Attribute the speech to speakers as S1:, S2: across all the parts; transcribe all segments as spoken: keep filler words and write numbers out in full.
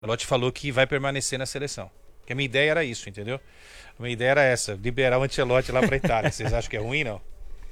S1: Ancelotti falou que vai permanecer na seleção. Porque a minha ideia era isso, entendeu? A minha ideia era essa, liberar o Ancelotti lá para a Itália. Vocês acham que é ruim, não?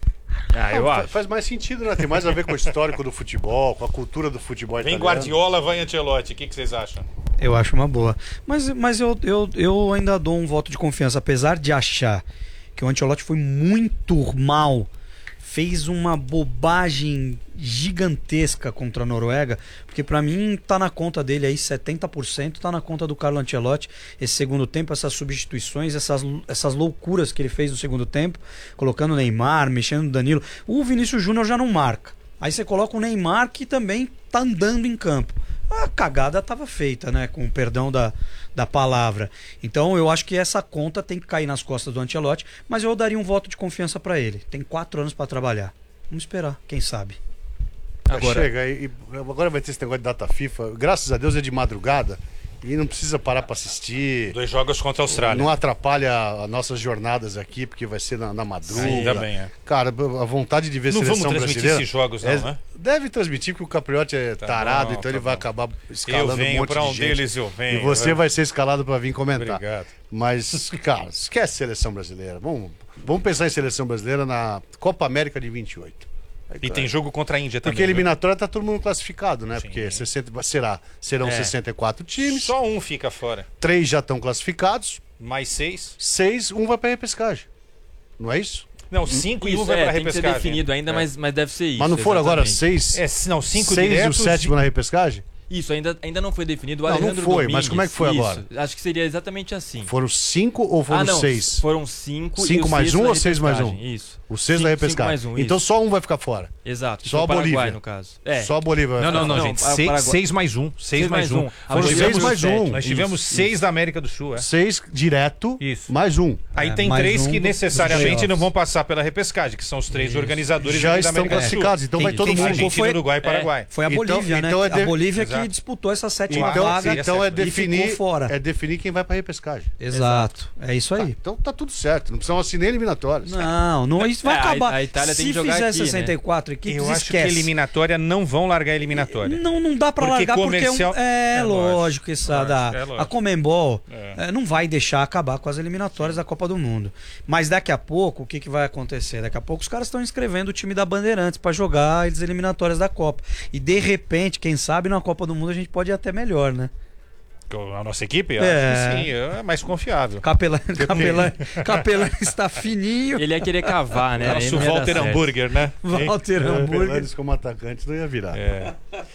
S2: Ah, eu
S3: Não,
S2: acho.
S3: Faz mais sentido, né? Tem mais a ver com o histórico do futebol, com a cultura do futebol
S1: Vem
S3: italiano.
S1: Guardiola, vai Ancelotti. O que, que vocês acham?
S4: Eu acho uma boa. Mas, mas eu, eu, eu ainda dou um voto de confiança, apesar de achar que o Ancelotti foi muito mal, fez uma bobagem gigantesca contra a Noruega, porque pra mim tá na conta dele aí, setenta por cento tá na conta do Carlo Ancelotti, esse segundo tempo, essas substituições, essas, essas loucuras que ele fez no segundo tempo, colocando o Neymar, mexendo no Danilo. O Vinícius Júnior já não marca. Aí você coloca o Neymar, que também tá andando em campo. A cagada estava feita, né? Com o perdão da, da palavra. Então eu acho que essa conta tem que cair nas costas do Ancelotti, mas eu daria um voto de confiança para ele. Tem quatro anos para trabalhar. Vamos esperar, quem sabe.
S3: Agora... Chega, e, agora vai ter esse negócio de data FIFA. Graças a Deus é de madrugada e não precisa parar para assistir.
S1: Dois jogos contra a Austrália.
S3: Não atrapalha as nossas jornadas aqui, porque vai ser na, na madruga.
S1: Sim, ainda bem, é.
S3: Cara, a vontade de ver
S1: não
S3: seleção
S1: vamos
S3: brasileira...
S1: esses jogos, não,
S3: é,
S1: né?
S3: Deve transmitir, porque o Capriotti é
S1: tá
S3: tarado,
S1: bom,
S3: então
S1: tá
S3: ele vai
S1: bom.
S3: acabar escalando
S1: eu venho
S3: um monte
S1: pra
S3: de
S1: um
S3: gente.
S1: deles, eu venho.
S3: E você
S1: né?
S3: vai ser escalado para vir comentar.
S1: Obrigado.
S3: Mas, cara, esquece seleção brasileira. Vamos, vamos pensar em seleção brasileira na Copa América de vinte e oito. Aí,
S1: E tem jogo contra a Índia também.
S3: Porque eliminatória tá todo mundo classificado, né? Sim. Porque sessenta, será, serão
S1: é.
S3: sessenta e quatro times.
S1: Só um fica fora.
S3: Três já estão classificados.
S1: Mais seis.
S3: Seis, um vai para repescagem. Não é isso?
S1: Não, cinco
S2: isso,
S1: e um vai
S2: é,
S1: pra
S2: tem que
S1: repescagem.
S2: ser definido ainda,
S1: é.
S2: mas, mas deve ser isso.
S3: Mas não foram agora seis?
S1: É, não, cinco
S3: seis
S1: diretos
S3: e o sétimo
S1: e...
S3: na repescagem?
S2: Isso, ainda, ainda não foi definido. O
S3: Não,
S2: Alejandro
S3: não foi,
S2: Domingues,
S3: mas como é que foi
S2: isso,
S3: agora?
S2: Acho que seria exatamente assim.
S3: Foram cinco ou foram
S2: ah, não,
S3: seis?
S2: Foram cinco.
S3: Cinco
S2: e o
S3: mais
S2: sexto
S3: um
S2: na
S3: ou seis mais um?
S2: repescagem, Isso.
S3: O seis
S2: Cinco-
S3: da
S2: cinco
S3: repescagem.
S2: mais um,
S3: Então
S2: isso.
S3: só um vai ficar fora.
S2: Exato. que
S3: Só
S2: foi
S3: a
S2: o Paraguai,
S3: Bolívia.
S2: no caso. É.
S3: Só a Bolívia. vai
S1: Não, não,
S3: ficar
S1: não,
S3: fora.
S1: gente.
S2: Não,
S1: Seis,
S2: Paraguai.
S1: seis mais um. Seis mais um.
S2: A
S3: Foram
S2: Bolívia
S3: seis
S2: foi
S3: mais
S2: sete.
S3: um.
S1: Nós tivemos
S2: Isso,
S1: seis
S2: isso.
S1: da América do Sul, é.
S3: Seis direto,
S1: Isso.
S3: mais um.
S1: Aí
S4: É,
S1: tem
S4: mais
S1: três
S4: um
S1: que
S4: do-
S1: necessariamente
S4: dos
S1: não vão passar pela repescagem, que são os três organizadores
S3: Já
S1: da
S3: estão
S1: América do Sul.
S3: classificados, então vai
S4: Tem-
S3: todo
S1: Tem
S3: mundo.
S1: Argentina,
S4: Foi-
S1: Uruguai e Paraguai.
S4: Foi a
S3: Então-
S4: Bolívia,
S3: então
S4: né?
S3: é de-
S4: A Bolívia
S1: Exato.
S4: que disputou essa sétima
S3: Então,
S4: vaga.
S3: então é
S4: e ficou
S3: definir,
S4: fora.
S3: é definir quem vai para repescagem.
S4: Exato. É isso
S3: Tá,
S4: aí.
S3: então tá tudo certo, não precisam assinar eliminatórias.
S4: Não, não, isso vai
S2: É, a-
S4: acabar.
S2: a Itália
S4: Se
S2: tem que jogar
S4: fizer
S2: aqui,
S4: sessenta e quatro equipes,
S1: Eu acho
S4: esquece.
S1: que eliminatória não vão largar a eliminatória.
S4: Não, não dá pra
S1: Porque
S4: largar
S1: comercial-
S4: porque é, um- é,
S1: É
S4: lógico,
S1: lógico,
S4: essa
S1: lógico,
S4: da,
S1: é lógico.
S4: a Comembol
S1: É.
S4: é, não vai deixar acabar com as eliminatórias da Copa do Mundo. Mas daqui a pouco, o que, que vai acontecer? Daqui a pouco os caras estão inscrevendo o time da Bandeirantes pra jogar as eliminatórias da Copa. E de repente, quem sabe na Copa do Mundo a gente pode ir até melhor, né?
S1: A nossa equipe? Eu
S4: É.
S1: acho que sim, é mais confiável.
S4: Capelã, Capelã, Capelã está fininho.
S2: Ele ia querer cavar, né? Aí
S1: Nosso
S2: não ia dar
S1: Walter
S2: certo.
S1: Hambúrguer, né?
S4: Walter Hambúrguer.
S3: Eles como atacante não ia virar.
S1: É.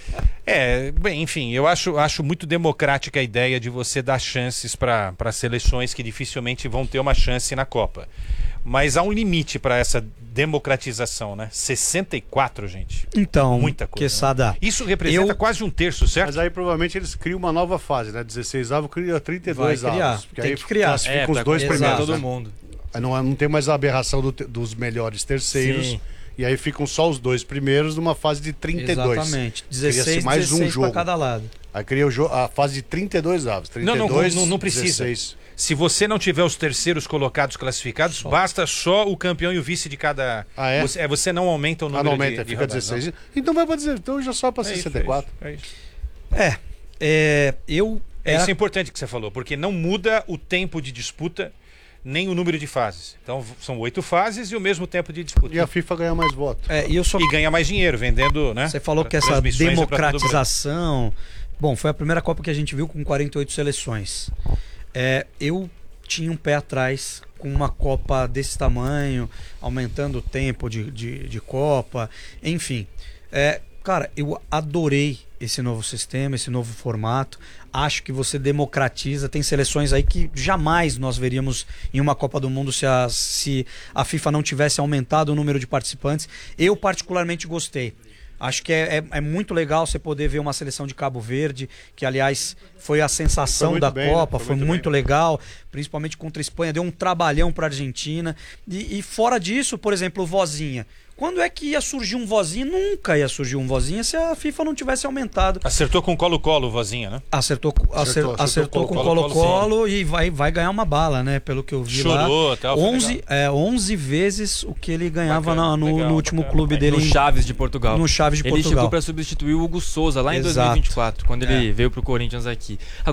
S1: É, bem, enfim, eu acho, acho muito democrática a ideia de você dar chances para seleções que dificilmente vão ter uma chance na Copa. Mas há um limite para essa democratização, né? sessenta e quatro, gente.
S4: Então,
S1: Muita coisa,
S4: Quesada,
S1: né? Isso representa
S4: Eu-
S1: quase um terço, certo?
S3: Mas aí provavelmente eles criam uma nova fase, né? dezesseis avos cria trinta e dois
S4: Vai criar,
S3: avos. Porque
S4: tem
S3: aí
S4: que criar.
S3: classifica
S2: É,
S3: os
S2: pra
S3: dois
S4: exato.
S3: primeiros.
S2: todo
S3: né?
S2: mundo.
S3: Aí não, não tem mais a aberração do te- dos melhores terceiros.
S2: Sim.
S3: E aí ficam só os dois primeiros numa fase de trinta e dois.
S4: exatamente.
S3: Cria-se
S4: dezesseis,
S3: mais um
S4: dezesseis
S3: jogo.
S4: para cada lado.
S3: Aí cria o jo- a fase de trinta e dois avos. trinta e
S1: Não,
S3: dois,
S1: não, não, não precisa.
S3: dezesseis.
S1: Se você não tiver os terceiros colocados classificados, basta só o campeão e o vice de cada.
S3: Ah, é?
S1: Você, é, você não aumenta o número
S3: Anualmente,
S1: de, de
S3: fica
S1: rodadas,
S3: dezesseis.
S1: não.
S3: Então vai para dezesseis. Então já só para
S1: É isso,
S3: sessenta e quatro.
S1: É isso.
S4: É, é eu...
S1: É,
S4: era-
S1: isso é importante que você falou, porque não muda o tempo de disputa nem o número de fases. Então v- são oito fases e o mesmo tempo de disputa.
S3: E a FIFA ganha mais votos.
S4: é, e eu só
S1: E ganha mais dinheiro vendendo, né?
S4: Você falou
S1: Tra-
S4: que essa
S1: transmissões é pra todo mundo.
S4: democratização. Bom, foi a primeira Copa que a gente viu com quarenta e oito seleções. É, eu tinha um pé atrás com uma Copa desse tamanho, aumentando o tempo de, de, de Copa, enfim. É, cara, eu adorei esse novo sistema, esse novo formato. Acho que você democratiza. Tem seleções aí que jamais nós veríamos em uma Copa do Mundo se a, se a FIFA não tivesse aumentado o número de participantes. Eu particularmente gostei. Acho que é, é, é muito legal você poder ver uma seleção de Cabo Verde, que aliás foi a sensação
S3: Foi muito
S4: da
S3: bem, né?
S4: Copa,
S3: Foi
S4: foi,
S3: muito
S4: muito,
S3: bem.
S4: legal, principalmente contra a Espanha, deu um trabalhão para a Argentina. E, e fora disso, por exemplo, o Vozinha. Quando é que ia surgir um Vozinha? Nunca ia surgir um Vozinha se a FIFA não tivesse aumentado.
S1: Acertou com Colo-Colo, Vozinha, né?
S4: Acertou,
S3: Acertou,
S4: acertou,
S3: acertou
S4: acertou com
S1: Colo-Colo,
S4: Colo-Colo e vai, vai ganhar uma bala, né? Pelo que eu vi
S1: Chorou,
S4: lá.
S1: até o
S4: onze, é, onze vezes o que ele ganhava
S1: Bacana,
S4: na- no,
S1: legal,
S4: no último
S1: bacana.
S4: clube dele.
S2: No
S4: em-
S2: Chaves de Portugal.
S4: No Chaves de
S2: Ele
S4: Portugal.
S2: chegou para substituir o Hugo Souza lá em
S4: Exato.
S2: dois mil e vinte e quatro, quando ele
S4: É.
S2: veio pro Corinthians aqui.